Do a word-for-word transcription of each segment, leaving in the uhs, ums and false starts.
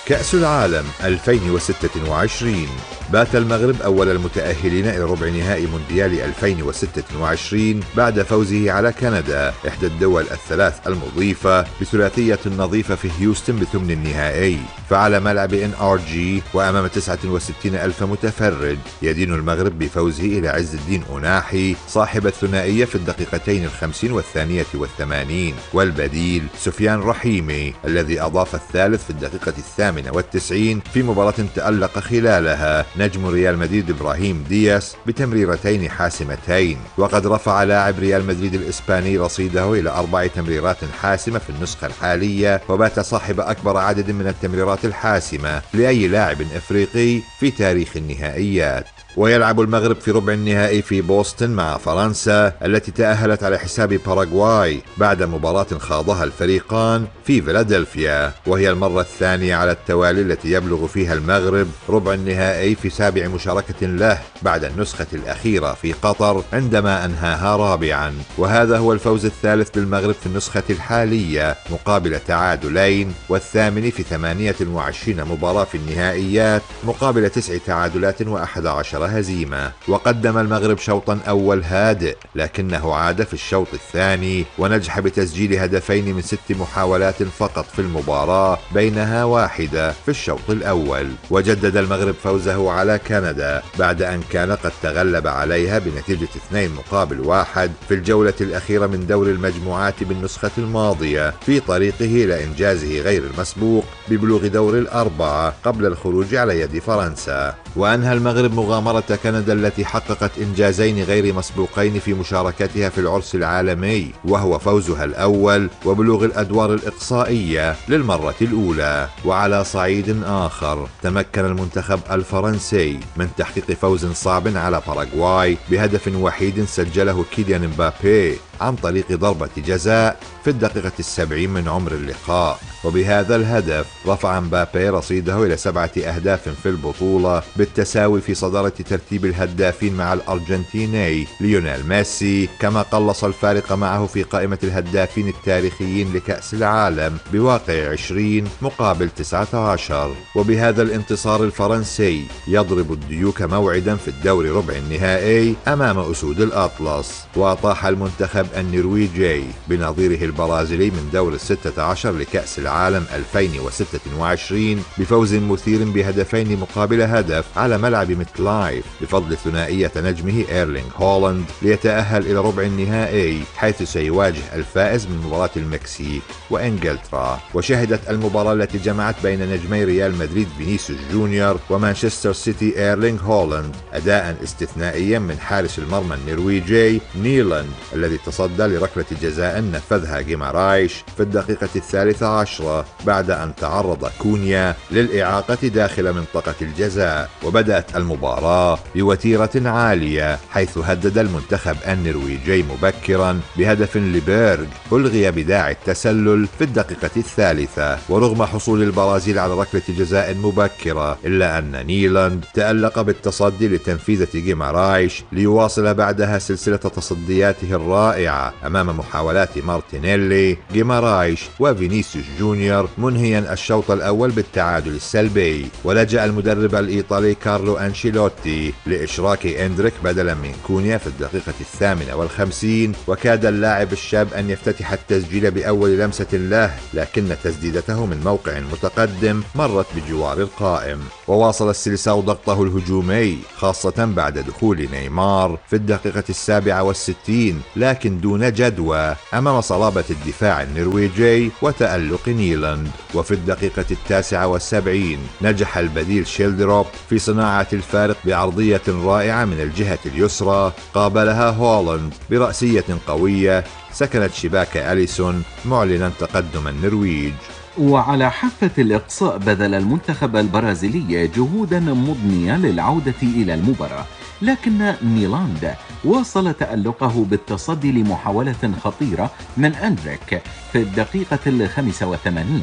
كأس العالم ألفين وستة وعشرين. بات المغرب أول المتأهلين إلى ربع نهائي مونديال ألفين وستة وعشرين بعد فوزه على كندا إحدى الدول الثلاث المضيفة بثلاثية نظيفة في هيوستن بثمن النهائي. فعلى ملعب إن آر جي وأمام تسعة وستين ألف متفرج يدين المغرب بفوزه إلى عز الدين أناحي صاحب الثنائية في الدقيقتين الخمسين والثانية والثمانين، والبديل سفيان رحيمي الذي أضاف الثالث في الدقيقة الثامنة والتسعين في مباراة تألق خلالها نجم ريال مدريد إبراهيم دياس بتمريرتين حاسمتين. وقد رفع لاعب ريال مدريد الإسباني رصيده إلى أربع تمريرات حاسمة في النسخة الحالية، وبات صاحب أكبر عدد من التمريرات الحاسمة لأي لاعب إفريقي في تاريخ النهائيات. ويلعب المغرب في ربع النهائي في بوسطن مع فرنسا التي تأهلت على حساب باراغواي بعد مباراة خاضها الفريقان في فيلادلفيا، وهي المرة الثانية على التوالي التي يبلغ فيها المغرب ربع النهائي في سابع مشاركة له بعد النسخة الأخيرة في قطر عندما أنهاها رابعا. وهذا هو الفوز الثالث بالمغرب في النسخة الحالية مقابل تعادلين، والثامن في ثمانية وعشرين مباراة في النهائيات مقابل تسع تعادلات وأحد عشر هزيمة. وقدم المغرب شوطا أول هادئ، لكنه عاد في الشوط الثاني ونجح بتسجيل هدفين من ست محاولات فقط في المباراة، بينها واحدة في الشوط الأول. وجدد المغرب فوزه على كندا بعد أن كان قد تغلب عليها بنتيجة اثنين مقابل واحد في الجولة الأخيرة من دور المجموعات بالنسخة الماضية، في طريقه إلى إنجازه غير المسبوق ببلوغ دور الأربعة قبل الخروج على يد فرنسا. وأنهى المغرب مغامرة كندا التي حققت إنجازين غير مسبوقين في مشاركتها في العرس العالمي، وهو فوزها الأول وبلوغ الأدوار الإقصائية للمرة الأولى. وعلى صعيد آخر تمكن المنتخب الفرنسي من تحقيق فوز صعب على باراغواي بهدف وحيد سجله كيليان امبابي عن طريق ضربة جزاء في الدقيقة السبعين من عمر اللقاء. وبهذا الهدف رفع امبابي رصيده إلى سبعة أهداف في البطولة بالتساوي في صدارة ترتيب الهدافين مع الأرجنتيني ليونيل ميسي، كما قلص الفارق معه في قائمة الهدافين التاريخيين لكأس العالم بواقع عشرين مقابل تسعة عشر. وبهذا الانتصار الفرنسي يضرب الديوك موعدا في الدور ربع النهائي أمام أسود الأطلس. وأطاح المنتخب النرويجي بنظيره البرازيلي من دور الستة عشر لكأس العالم ألفين وستة وعشرين بفوز مثير بهدفين مقابل هدف على ملعب ميتلايف بفضل ثنائية نجمه إيرلينغ هولاند ليتأهل إلى ربع النهائي، حيث سيواجه الفائز من مباراة المكسيك وإنجلترا. وشهدت المباراة التي جمعت بين نجمي ريال مدريد فينيسيوس جونيور ومانشستر سيتي إيرلينغ هولاند أداء استثنائيا من حارس المرمى النرويجي نيلاند الذي تصدى لركلة جزاء نفذها جيمارايش في الدقيقة الثالثة عشرة بعد أن تعرض كونيا للإعاقة داخل منطقة الجزاء. وبدأت المباراة بوتيرة عالية، حيث هدد المنتخب النرويجي مبكرا بهدف لبيرغ ألغي بداعي التسلل في الدقيقة الثالثة. ورغم حصول البرازيل على ركلة جزاء مبكرة، إلا أن نيلاند تألق بالتصدي لتنفيذة جيمارايش ليواصل بعدها سلسلة تصدياته الرائعة أمام محاولات مارتينيلي، جيمارايش وفينيسيوس جونيور، منهيا الشوط الأول بالتعادل السلبي. ولجأ المدرب الإيطالي كارلو أنشيلوتي لإشراك إندريك بدلا من كونيا في الدقيقة الثامنة والخمسين، وكاد اللاعب الشاب أن يفتتح التسجيل بأول لمسة له، لكن تسديدته من موقع متقدم مرت بجوار القائم. وواصل السيلساو ضغطه الهجومي خاصة بعد دخول نيمار في الدقيقة السابعة والستين، لكن دون جدوى أمام صلابة الدفاع النرويجي وتألق نيلاند. وفي الدقيقة التاسعة والسبعين نجح البديل شيلدروب في صناعة الفارق بعرضية رائعة من الجهة اليسرى، قابلها هولاند برأسية قوية سكنت شباك أليسون معلنا تقدم النرويج. وعلى حافة الإقصاء بذل المنتخب البرازيلي جهودا مضنية للعودة إلى المباراة، لكن نيلاند واصل تألقه بالتصدي لمحاولة خطيرة من أندريك في الدقيقة الخامسة والثمانين.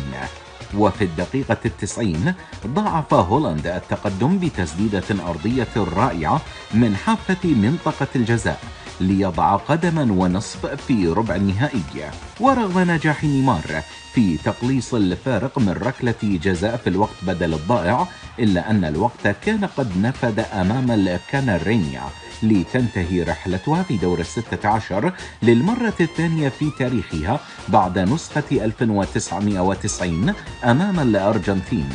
وفي الدقيقة التسعين ضاعف هولاند التقدم بتسديدة أرضية رائعة من حافة منطقة الجزاء، ليضع قدما ونصف في ربع النهائي. ورغم نجاح نيمار في تقليص الفارق من ركلة جزاء في الوقت بدل الضائع، إلا أن الوقت كان قد نفد أمام الكانارينيا لتنتهي رحلتها في دور الستة عشر للمرة الثانية في تاريخها بعد نسخة ألف وتسعمائة وتسعين أمام الأرجنتين.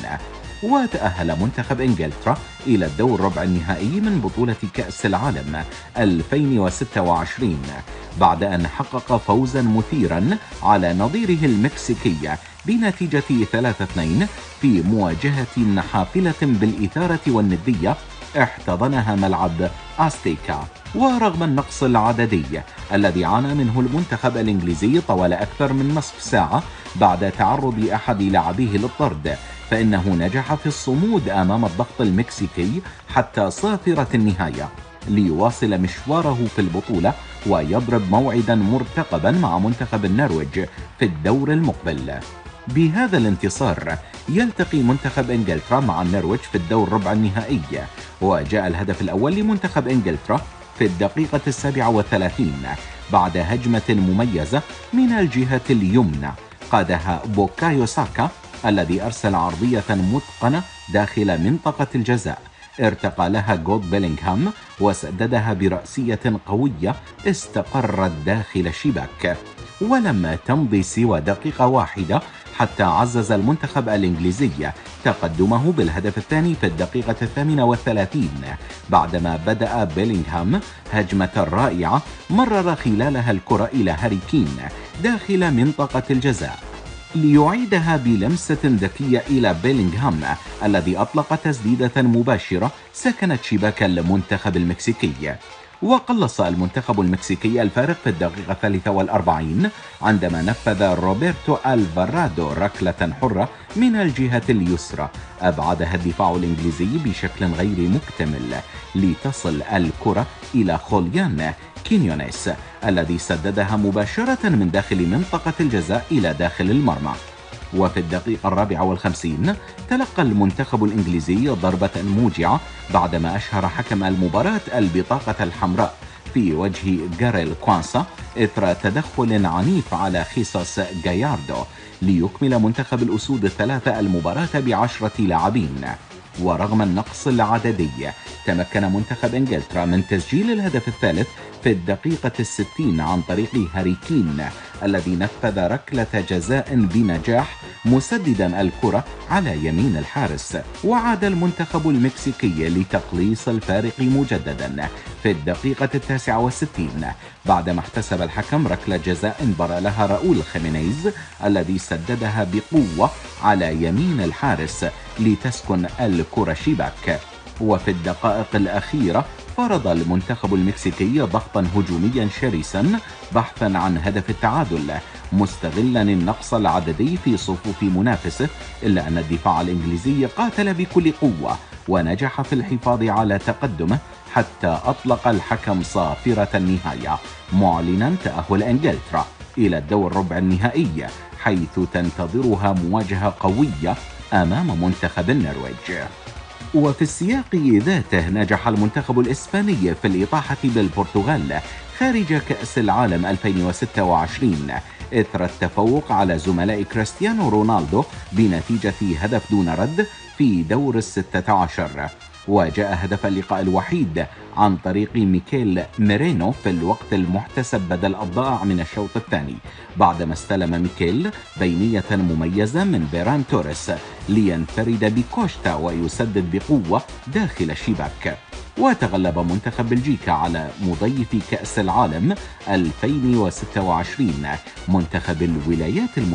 وتأهل منتخب إنجلترا إلى الدور ربع النهائي من بطولة كأس العالم ألفين وستة وعشرين بعد أن حقق فوزا مثيرا على نظيره المكسيكي بنتيجة ثلاثة اثنين في مواجهة حافلة بالإثارة والندية احتضنها ملعب أستيكا. ورغم النقص العددي الذي عانى منه المنتخب الإنجليزي طوال أكثر من نصف ساعة بعد تعرض أحد لاعبيه للطرد، فإنه نجح في الصمود أمام الضغط المكسيكي حتى صافرة النهاية ليواصل مشواره في البطولة ويضرب موعدا مرتقبا مع منتخب النرويج في الدور المقبل. بهذا الانتصار يلتقي منتخب إنجلترا مع النرويج في الدور ربع النهائي. وجاء الهدف الأول لمنتخب إنجلترا في الدقيقة السابعة والثلاثين بعد هجمة مميزة من الجهة اليمنى قادها بوكايو ساكا الذي أرسل عرضية متقنة داخل منطقة الجزاء ارتقى لها جود بيلينغهام وسددها برأسية قوية استقرت داخل الشباك. ولم تمضي سوى دقيقة واحدة حتى عزز المنتخب الإنجليزي تقدمه بالهدف الثاني في الدقيقة الثامنة والثلاثين بعدما بدأ بيلينغهام هجمة رائعة مرر خلالها الكرة إلى هاري كين داخل منطقة الجزاء ليعيدها بلمسة ذكية إلى بيلينغهام الذي أطلق تسديدة مباشرة سكنت شباك المنتخب المكسيكي. وقلص المنتخب المكسيكي الفارق في الدقيقة الثالثة والأربعين عندما نفذ روبرتو ألفارادو ركلة حرة من الجهة اليسرى أبعدها الدفاع الإنجليزي بشكل غير مكتمل لتصل الكرة إلى خوليان كينيونيس الذي سددها مباشرة من داخل منطقة الجزاء إلى داخل المرمى. وفي الدقيقة الرابعة والخمسين تلقى المنتخب الإنجليزي ضربة موجعة بعدما أشهر حكم المباراة البطاقة الحمراء في وجه جاريل كوانسا إثر تدخل عنيف على خيسوس جاياردو ليكمل منتخب الأسود الثلاثة المباراة بعشرة لاعبين. ورغم النقص العددي تمكن منتخب إنجلترا من تسجيل الهدف الثالث في الدقيقة الستين عن طريق هاري كين الذي نفذ ركلة جزاء بنجاح مسددا الكرة على يمين الحارس. وعاد المنتخب المكسيكي لتقليص الفارق مجددا في الدقيقة التاسعة والستين بعدما احتسب الحكم ركلة جزاء برأ لها راؤول خيمينيز الذي سددها بقوة على يمين الحارس لتسكن الكرة شباك. وفي الدقائق الأخيرة فرض المنتخب المكسيكي ضغطا هجوميا شرسا بحثا عن هدف التعادل مستغلا النقص العددي في صفوف منافسه، إلا أن الدفاع الإنجليزي قاتل بكل قوة ونجح في الحفاظ على تقدمه حتى أطلق الحكم صافرة النهاية معلنا تأهل إنجلترا إلى الدور ربع النهائي حيث تنتظرها مواجهة قوية أمام منتخب النرويج. وفي السياق ذاته نجح المنتخب الإسباني في الإطاحة بالبرتغال خارج كأس العالم ألفين وستة وعشرين إثر التفوق على زملاء كريستيانو رونالدو بنتيجة هدف دون رد في دور الستة عشر. وجاء هدف اللقاء الوحيد عن طريق ميكيل ميرينو في الوقت المحتسب بدل الضائع من الشوط الثاني بعدما استلم ميكيل بينية مميزة من بيران توريس لينفرد بكوشتا ويسدد بقوة داخل الشباك. وتغلب منتخب بلجيكا على مضيف كأس العالم ألفين وستة وعشرين منتخب الولايات المتحدة